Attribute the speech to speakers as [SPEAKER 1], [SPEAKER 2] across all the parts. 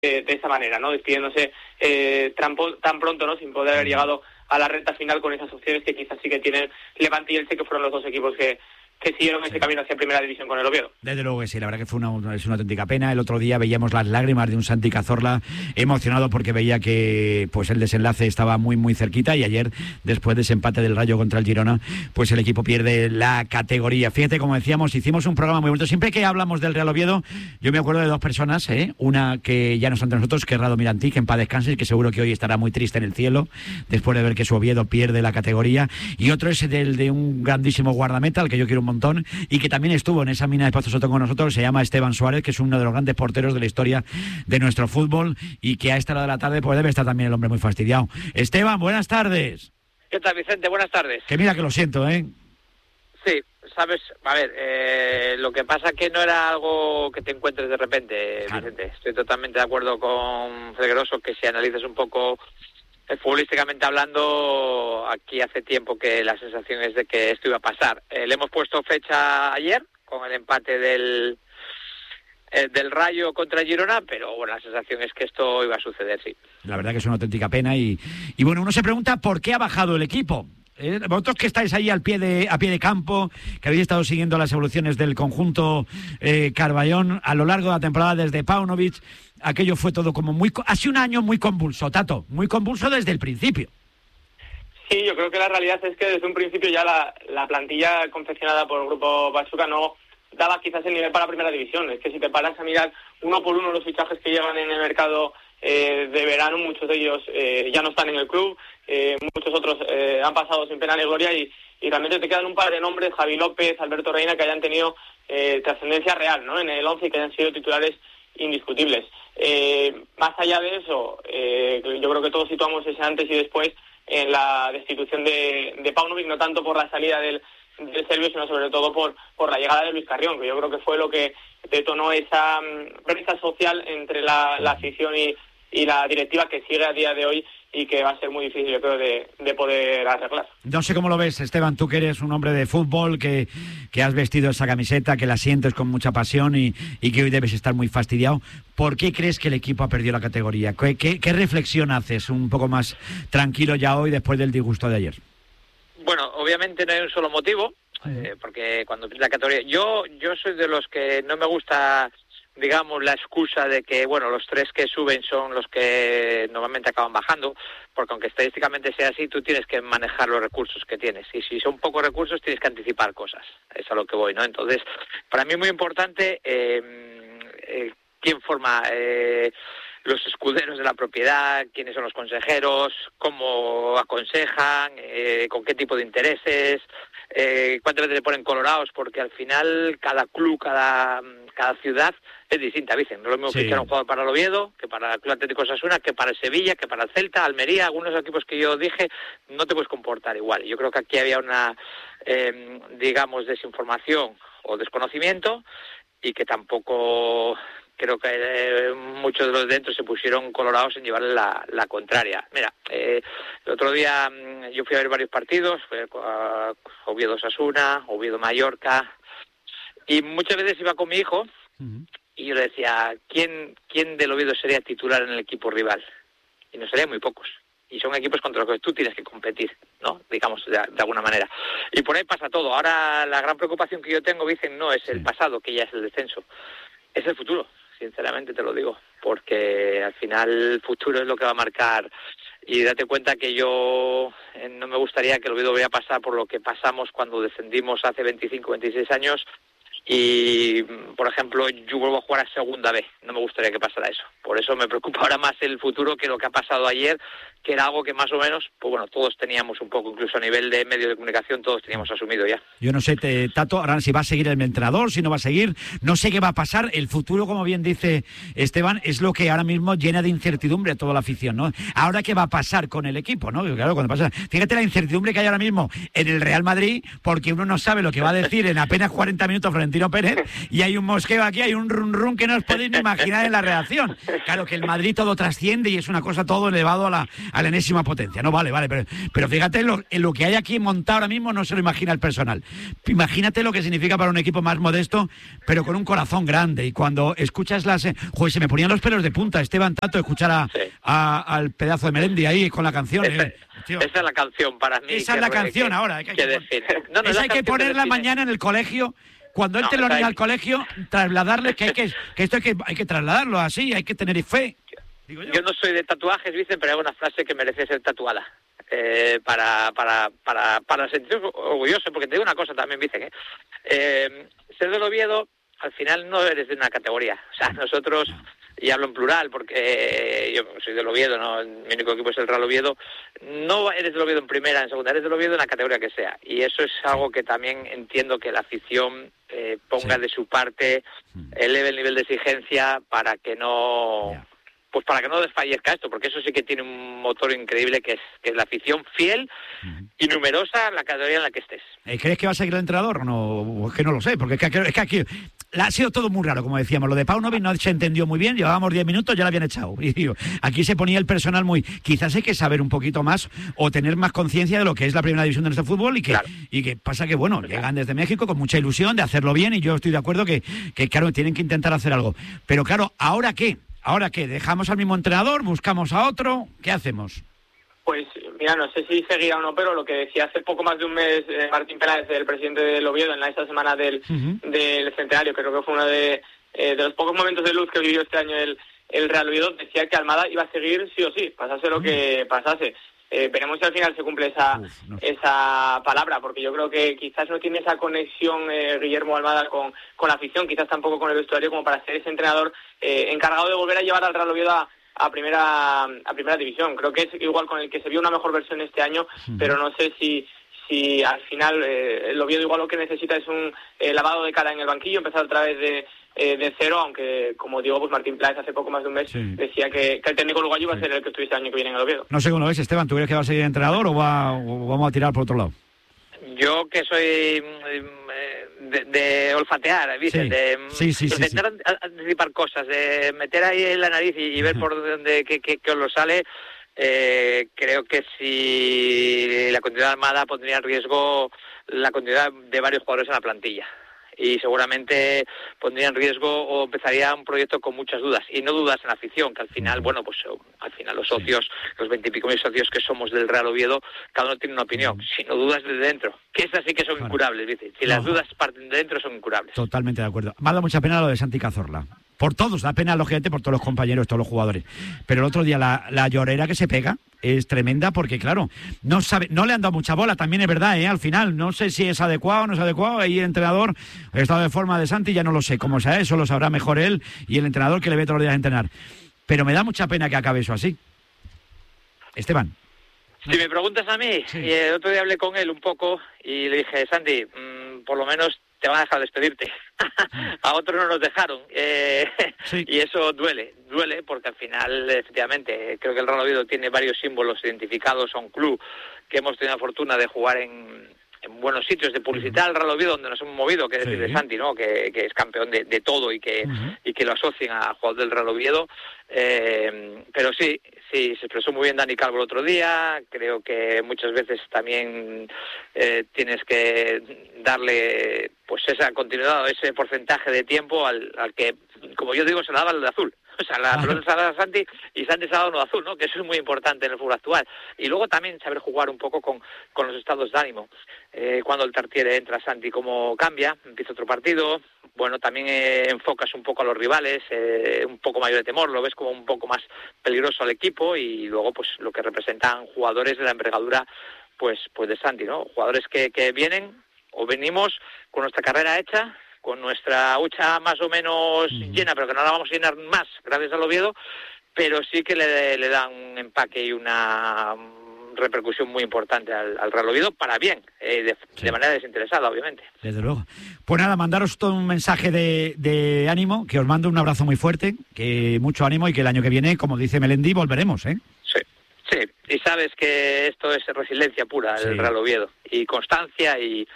[SPEAKER 1] de esa manera, ¿no? Despidiéndose tan pronto, ¿no? Sin poder haber llegado a la recta final con esas opciones que quizás sí que tienen Levante y Elche, que fueron los dos equipos que siguieron ese camino hacia Primera División con el Oviedo.
[SPEAKER 2] Desde luego que sí, la verdad que es una auténtica pena. El otro día veíamos las lágrimas de un Santi Cazorla emocionado porque veía que pues el desenlace estaba muy muy cerquita, y ayer, después de ese empate del Rayo contra el Girona, pues el equipo pierde la categoría. Fíjate, como decíamos, hicimos un programa muy bonito. Siempre que hablamos del Real Oviedo, yo me acuerdo de dos personas, una que ya no está entre nosotros, que es Rado Mirantí, que en paz descanse, y que seguro que hoy estará muy triste en el cielo después de ver que su Oviedo pierde la categoría, y otro es el de un grandísimo guardameta al que yo quiero un montón, y que también estuvo en esa mina de Pozo Soto con nosotros. Se llama Esteban Suárez, que es uno de los grandes porteros de la historia de nuestro fútbol, y que a esta hora de la tarde pues debe estar también el hombre muy fastidiado. Esteban, buenas tardes.
[SPEAKER 3] ¿Qué tal, Vicente? Buenas tardes.
[SPEAKER 2] Que mira que lo siento,
[SPEAKER 3] Sí, sabes, a ver, lo que pasa que no era algo que te encuentres de repente, claro. Vicente. Estoy totalmente de acuerdo con Felgueroso, que si analizas un poco futbolísticamente hablando, aquí hace tiempo que la sensación es de que esto iba a pasar. Le hemos puesto fecha ayer con el empate del Rayo contra Girona, pero bueno, la sensación es que esto iba a suceder, sí.
[SPEAKER 2] La verdad que es una auténtica pena, y bueno, uno se pregunta por qué ha bajado el equipo. Vosotros que estáis ahí a pie de campo, que habéis estado siguiendo las evoluciones del conjunto Carballón a lo largo de la temporada desde Paunovic, aquello fue todo como ha sido un año muy convulso, Tato, muy convulso desde el principio.
[SPEAKER 1] Sí, yo creo que la realidad es que desde un principio ya la plantilla confeccionada por el Grupo Pachuca no daba quizás el nivel para Primera División. Es que si te paras a mirar uno por uno los fichajes que llevan en el mercado de verano, muchos de ellos ya no están en el club, muchos otros han pasado sin pena ni gloria, y realmente te quedan un par de nombres, Javi López, Alberto Reina, que hayan tenido trascendencia real, ¿no?, en el 11, y que hayan sido titulares indiscutibles. Más allá de eso, yo creo que todos situamos ese antes y después en la destitución de Paunovic, no tanto por la salida del serbio, sino sobre todo por la llegada de Luis Carrión, que yo creo que fue lo que detonó esa brecha social entre la afición y la directiva, que sigue a día de hoy y que va a ser muy difícil, yo creo, de poder arreglar.
[SPEAKER 2] No sé cómo lo ves, Esteban, tú que eres un hombre de fútbol, que has vestido esa camiseta, que la sientes con mucha pasión y que hoy debes estar muy fastidiado. ¿Por qué crees que el equipo ha perdido la categoría? ¿Qué reflexión haces un poco más tranquilo ya hoy después del disgusto de ayer?
[SPEAKER 3] Bueno, obviamente no hay un solo motivo, porque cuando pierdes la categoría... Yo soy de los que no me gusta, digamos, la excusa de que, bueno, los tres que suben son los que normalmente acaban bajando, porque aunque estadísticamente sea así, tú tienes que manejar los recursos que tienes, y si son pocos recursos tienes que anticipar cosas, es a lo que voy, ¿no? Entonces, para mí es muy importante quién forma los escuderos de la propiedad, quiénes son los consejeros, cómo aconsejan, con qué tipo de intereses, cuántas veces le ponen colorados, porque al final cada club, cada ciudad es distinta, dicen. No es lo mismo fichar un jugador para el Oviedo, que para el Club Atlético Osasuna, que para el Sevilla, que para el Celta, Almería, algunos equipos que yo dije, no te puedes comportar igual. Yo creo que aquí había una, digamos, desinformación o desconocimiento, y que tampoco... Creo que muchos de los dentro se pusieron colorados en llevarle la contraria. Mira, el otro día yo fui a ver varios partidos, fui a Oviedo Osasuna, Oviedo Mallorca, y muchas veces iba con mi hijo y yo le decía, ¿quién del Oviedo sería titular en el equipo rival? Y no serían muy pocos. Y son equipos contra los que tú tienes que competir, ¿no? Digamos, de alguna manera. Y por ahí pasa todo. Ahora la gran preocupación que yo tengo, dicen, no es el pasado, que ya es el descenso, es el futuro. Sinceramente te lo digo, porque al final el futuro es lo que va a marcar, y date cuenta que yo no me gustaría que el Oviedo vaya a pasar por lo que pasamos cuando descendimos hace 25, 26 años, y por ejemplo yo vuelvo a jugar a segunda B, no me gustaría que pasara eso. Por eso me preocupa ahora más el futuro que lo que ha pasado ayer, que era algo que más o menos, pues bueno, todos teníamos un poco, incluso a nivel de medios de comunicación, todos teníamos asumido ya.
[SPEAKER 2] Yo no sé, Tato, ahora si va a seguir el entrenador, si no va a seguir, no sé qué va a pasar. El futuro, como bien dice Esteban, es lo que ahora mismo llena de incertidumbre a toda la afición, ¿no? Ahora qué va a pasar con el equipo, ¿no? Claro, cuando pasa, fíjate la incertidumbre que hay ahora mismo en el Real Madrid, porque uno no sabe lo que va a decir en apenas 40 minutos frente Florentino Pérez, y hay un mosqueo aquí, hay un run run que no os podéis ni imaginar en la reacción. Claro que el Madrid todo trasciende y es una cosa todo elevado a la enésima potencia. No, vale, pero fíjate en lo que hay aquí montado ahora mismo, no se lo imagina el personal. Imagínate lo que significa para un equipo más modesto, pero con un corazón grande. Y cuando escuchas joder, se me ponían los pelos de punta, Esteban, tanto escuchar al pedazo de Melendi ahí con la canción.
[SPEAKER 3] Esa es la canción para mí.
[SPEAKER 2] Esa es la canción ahora. Hay que ponerla mañana en el colegio. Cuando él te lo niega al colegio, trasladarle que esto hay que trasladarlo así, hay que tener fe.
[SPEAKER 3] Yo no soy de tatuajes, dicen, pero hay una frase que merece ser tatuada. Para sentirse orgulloso, porque te digo una cosa también, dicen, ser del Oviedo, al final no eres de una categoría. O sea, nosotros, y hablo en plural, porque yo soy del Oviedo, ¿no? Mi único equipo es el Real Oviedo. No eres del Oviedo en primera, en segunda, eres del Oviedo en la categoría que sea. Y eso es algo que también entiendo que la afición ponga de su parte, eleve el nivel de exigencia para que no... Pues para que no desfallezca esto, porque eso sí que tiene un motor increíble, que es la afición fiel y numerosa en la categoría en la que estés.
[SPEAKER 2] ¿Crees que va a seguir el entrenador? No, es que no lo sé, porque es que aquí ha sido todo muy raro, como decíamos. Lo de Paunovic no se entendió muy bien, llevábamos 10 minutos, ya lo habían echado. Y digo, aquí se ponía el personal muy... Quizás hay que saber un poquito más o tener más conciencia de lo que es la primera división de nuestro fútbol y que pasa que, bueno, llegan desde México con mucha ilusión de hacerlo bien y yo estoy de acuerdo que claro, tienen que intentar hacer algo. Pero claro, ¿ahora qué? ¿Ahora qué? ¿Dejamos al mismo entrenador? ¿Buscamos a otro? ¿Qué hacemos?
[SPEAKER 1] Pues mira, no sé si seguirá o no, pero lo que decía hace poco más de un mes Martín Peláez, el presidente del Oviedo, en esta semana del centenario, creo que fue uno de los pocos momentos de luz que vivió este año el Real Oviedo, decía que Almada iba a seguir sí o sí, pasase lo que pasase. Veremos si al final se cumple esa palabra, porque yo creo que quizás no tiene esa conexión Guillermo Almada con la afición, quizás tampoco con el vestuario, como para ser ese entrenador encargado de volver a llevar al Real Oviedo a primera división. Creo que es igual con el que se vio una mejor versión este año, pero no sé si al final el Oviedo igual lo que necesita es un lavado de cara en el banquillo, empezar otra vez de cero, aunque como digo, pues Martín Peláez hace poco más de un mes decía que el técnico uruguayo iba a ser el que estuviese el año que viene en el Oviedo.
[SPEAKER 2] No sé cómo lo ves, Esteban, ¿tú crees que va a seguir entrenador o vamos a tirar por otro lado?
[SPEAKER 3] Yo que soy de olfatear, ¿viste? De intentar anticipar cosas, de meter ahí en la nariz y ver por dónde que os lo sale. Creo que si la continuidad de Almada pondría en riesgo la continuidad de varios jugadores en la plantilla. Y seguramente pondría en riesgo o empezaría un proyecto con muchas dudas, y no dudas en la afición, que al final, bueno, pues al final los socios, los 20 y pico mil socios que somos del Real Oviedo, cada uno tiene una opinión, sino dudas desde dentro, que esas sí que son incurables, ¿viste? Si las dudas parten de dentro, son incurables.
[SPEAKER 2] Totalmente de acuerdo. Me ha dado mucha pena lo de Santi Cazorla. Por todos, da pena, lógicamente, por todos los compañeros, todos los jugadores. Pero el otro día la llorera que se pega es tremenda porque, claro, no le han dado mucha bola, también es verdad, al final, no sé si es adecuado o no es adecuado, ahí el entrenador, el estado de forma de Santi, ya no lo sé cómo sea, eso lo sabrá mejor él y el entrenador que le ve todos los días a entrenar. Pero me da mucha pena que acabe eso así. Esteban.
[SPEAKER 3] Si me preguntas a mí, y el otro día hablé con él un poco y le dije, Santi, por lo menos te van a dejar despedirte. A otros no nos dejaron. Y eso duele porque al final, efectivamente, creo que el Real Oviedo tiene varios símbolos identificados a un club que hemos tenido la fortuna de jugar en buenos sitios, de publicitar al Real Oviedo, donde nos hemos movido, que es decir de Santi, ¿no? Que es campeón de todo y que lo asocien a jugador del Real Oviedo. Pero sí, se expresó muy bien Dani Calvo el otro día. Creo que muchas veces también tienes que darle pues esa continuidad, ese porcentaje de tiempo al que, como yo digo, se la daba el de azul. O sea, la pelota se la daba a Santi y Santi se la daba uno de azul, ¿no? Que eso es muy importante en el fútbol actual. Y luego también saber jugar un poco con los estados de ánimo. Cuando el Tartiere entra, Santi cómo cambia, empieza otro partido. Bueno, también enfocas un poco a los rivales, un poco mayor de temor, lo ves como un poco más peligroso al equipo, y luego pues lo que representan jugadores de la envergadura pues de Santi, ¿no? Jugadores que vienen o venimos con nuestra carrera hecha, con nuestra hucha más o menos llena, pero que no la vamos a llenar más gracias al Oviedo, pero sí que le dan un empaque y una repercusión muy importante al Real Oviedo, para bien, de manera desinteresada, obviamente.
[SPEAKER 2] Desde luego. Pues nada, mandaros todo un mensaje de ánimo, que os mando un abrazo muy fuerte, que mucho ánimo, y que el año que viene, como dice Melendi, volveremos, ¿eh?
[SPEAKER 3] Sí, y sabes que esto es resiliencia pura, el Real Oviedo, y constancia y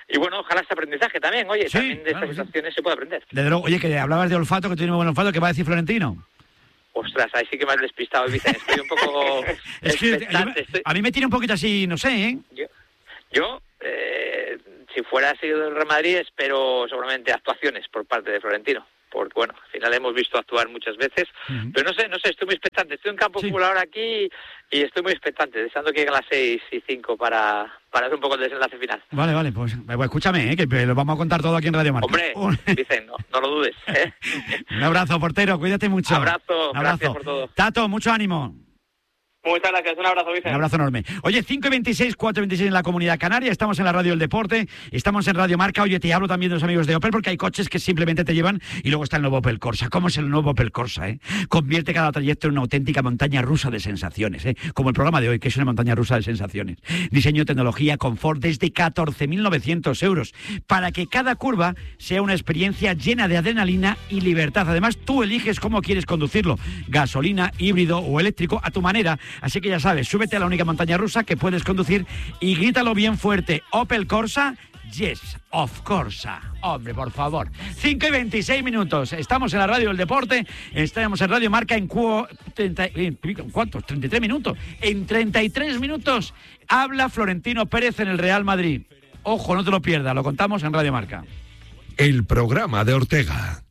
[SPEAKER 3] bueno, ojalá este aprendizaje también, oye,
[SPEAKER 2] Sí,
[SPEAKER 3] también de
[SPEAKER 2] claro,
[SPEAKER 3] estas situaciones se puede aprender.
[SPEAKER 2] Desde luego, oye, que hablabas de olfato, que tiene muy buen olfato, ¿qué va a decir Florentino?
[SPEAKER 3] Ostras, ahí sí que me has despistado, Vicente, estoy un poco
[SPEAKER 2] Es que
[SPEAKER 3] expectante.
[SPEAKER 2] a mí me tiene un poquito así, no sé, ¿eh?
[SPEAKER 3] Yo si fuera sido el Real Madrid, espero seguramente actuaciones por parte de Florentino. Porque, bueno, al final hemos visto actuar muchas veces. Pero no sé, estoy muy expectante. Estoy en campo fútbol ahora aquí y estoy muy expectante, deseando que lleguen las 6:05 para hacer un poco el desenlace final.
[SPEAKER 2] Vale, pues escúchame, que lo vamos a contar todo aquí en Radio Marca.
[SPEAKER 3] Hombre, dicen, no lo dudes.
[SPEAKER 2] Un abrazo, portero, cuídate mucho.
[SPEAKER 3] Abrazo, gracias por todo.
[SPEAKER 2] Tato, mucho ánimo.
[SPEAKER 1] Muchas gracias, un abrazo, Vicente.
[SPEAKER 2] Un abrazo enorme. Oye, 5:26, 4:26 en la Comunidad Canaria, estamos en la Radio del Deporte, estamos en Radio Marca. Oye, te hablo también de los amigos de Opel, porque hay coches que simplemente te llevan, y luego está el nuevo Opel Corsa. ¿Cómo es el nuevo Opel Corsa, Convierte cada trayecto en una auténtica montaña rusa de sensaciones, como el programa de hoy, que es una montaña rusa de sensaciones. Diseño, tecnología, confort, desde 14.900 euros, para que cada curva sea una experiencia llena de adrenalina y libertad. Además, tú eliges cómo quieres conducirlo, gasolina, híbrido o eléctrico, a tu manera. Así que ya sabes, súbete a la única montaña rusa que puedes conducir y grítalo bien fuerte. Opel Corsa, yes, of Corsa. Hombre, por favor. 5:26. Estamos en la Radio del Deporte, estamos en Radio Marca en ¿cuántos? 33 minutos. En 33 minutos habla Florentino Pérez en el Real Madrid. Ojo, no te lo pierdas, lo contamos en Radio Marca.
[SPEAKER 4] El programa de Ortega.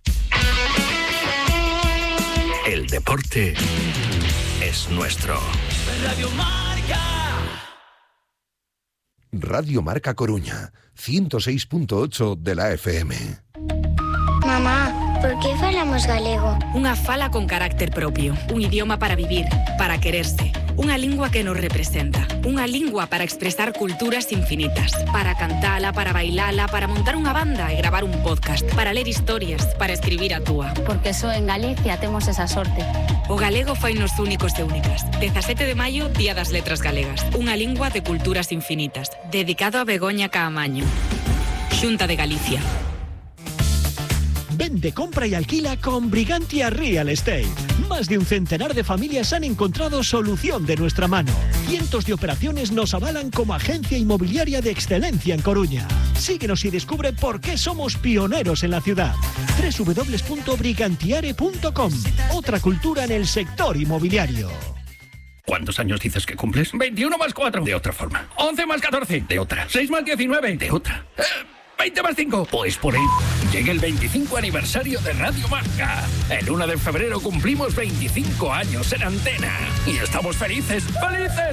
[SPEAKER 5] El deporte es nuestro.
[SPEAKER 6] Radio Marca.
[SPEAKER 4] Radio Marca Coruña, 106.8 de la FM.
[SPEAKER 7] Mamá, por que falamos galego?
[SPEAKER 8] Unha fala con carácter propio, un idioma para vivir, para quererse, unha lingua que nos representa, unha lingua para expresar culturas infinitas, para cantala, para bailala, para montar unha banda e gravar un podcast, para ler historias, para escribir a túa.
[SPEAKER 7] Porque só en Galicia temos esa sorte.
[SPEAKER 8] O galego fainos únicos e únicas. 17 de maio, Día das Letras Galegas. Unha lingua de culturas infinitas. Dedicado a Begoña Caamaño. Xunta de Galicia.
[SPEAKER 9] Vende, compra y alquila con Brigantia Real Estate. Más de un centenar de familias han encontrado solución de nuestra mano. Cientos de operaciones nos avalan como agencia inmobiliaria de excelencia en Coruña. Síguenos y descubre por qué somos pioneros en la ciudad. www.brigantiare.com. Otra cultura en el sector inmobiliario.
[SPEAKER 5] ¿Cuántos años dices que cumples?
[SPEAKER 6] 21 más 4.
[SPEAKER 5] De otra forma.
[SPEAKER 6] 11 más 14.
[SPEAKER 5] De otra.
[SPEAKER 6] 6 más 19.
[SPEAKER 5] De otra.
[SPEAKER 6] 20 más 5.
[SPEAKER 5] Pues por ahí llega el 25 aniversario de Radio Marca. El 1 de febrero cumplimos 25 años en antena. Y estamos felices. ¡Felices!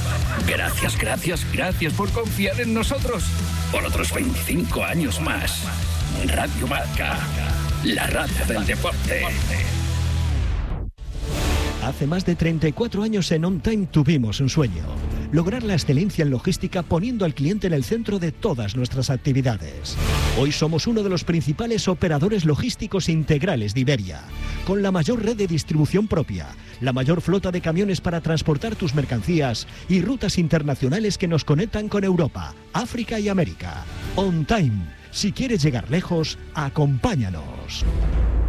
[SPEAKER 5] Gracias por confiar en nosotros. Por otros 25 años más. Radio Marca. La radio del deporte.
[SPEAKER 9] Hace más de 34 años en On Time tuvimos un sueño. Lograr la excelencia en logística poniendo al cliente en el centro de todas nuestras actividades. Hoy somos uno de los principales operadores logísticos integrales de Iberia, con la mayor red de distribución propia, la mayor flota de camiones para transportar tus mercancías y rutas internacionales que nos conectan con Europa, África y América. On Time. Si quieres llegar lejos, acompáñanos.